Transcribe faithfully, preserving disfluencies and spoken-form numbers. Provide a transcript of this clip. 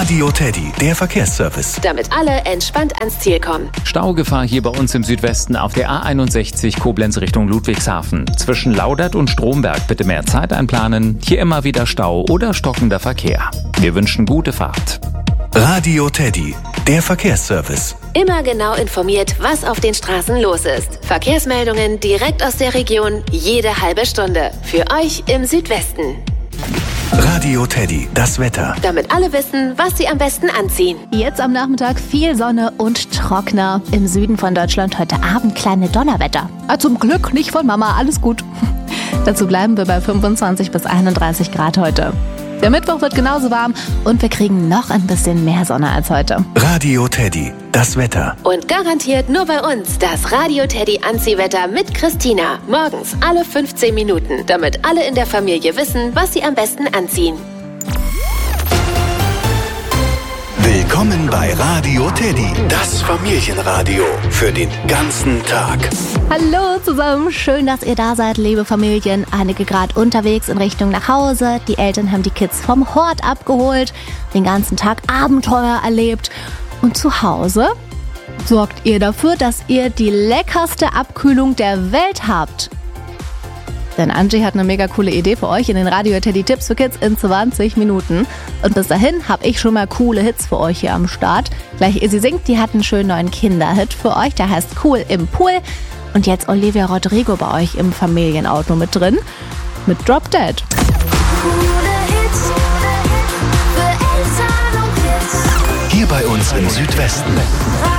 Radio Teddy, der Verkehrsservice. Damit alle entspannt ans Ziel kommen. Staugefahr hier bei uns im Südwesten auf der A einundsechzig Koblenz Richtung Ludwigshafen. Zwischen Laudert und Stromberg bitte mehr Zeit einplanen. Hier immer wieder Stau oder stockender Verkehr. Wir wünschen gute Fahrt. Radio Teddy, der Verkehrsservice. Immer genau informiert, was auf den Straßen los ist. Verkehrsmeldungen direkt aus der Region, jede halbe Stunde. Für euch im Südwesten. Radio Teddy, das Wetter. Damit alle wissen, was sie am besten anziehen. Jetzt am Nachmittag viel Sonne und trockener. Im Süden von Deutschland heute Abend kleine Donnerwetter. Ah, zum Glück nicht von Mama, alles gut. Dazu bleiben wir bei fünfundzwanzig bis einunddreißig Grad heute. Der Mittwoch wird genauso warm und wir kriegen noch ein bisschen mehr Sonne als heute. Radio Teddy, das Wetter. Und garantiert nur bei uns das Radio Teddy Anziehwetter mit Christina. Morgens alle fünfzehn Minuten, damit alle in der Familie wissen, was sie am besten anziehen. Willkommen bei Radio Teddy, das Familienradio für den ganzen Tag. Hallo zusammen, schön, dass ihr da seid, liebe Familien. Einige Grad unterwegs in Richtung nach Hause. Die Eltern haben die Kids vom Hort abgeholt, den ganzen Tag Abenteuer erlebt. Und zu Hause sorgt ihr dafür, dass ihr die leckerste Abkühlung der Welt habt. Denn Angie hat eine mega coole Idee für euch in den Radio Teddy Tipps für Kids in zwanzig Minuten. Und bis dahin habe ich schon mal coole Hits für euch hier am Start. Gleich ihr sie singt, die hat einen schönen neuen Kinderhit für euch, der heißt Cool im Pool. Und jetzt Olivia Rodrigo bei euch im Familienauto mit drin, mit Drop Dead. Hier bei uns im Südwesten.